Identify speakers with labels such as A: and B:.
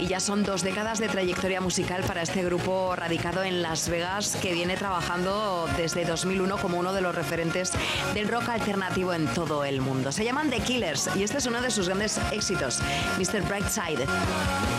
A: ya son 2 décadas de trayectoria musical para este grupo radicado en Las Vegas, que viene trabajando desde 2001 como uno de los referentes del rock alternativo en todo el mundo. Se llaman The Killers y este es uno de sus grandes éxitos, Mr. Brightside.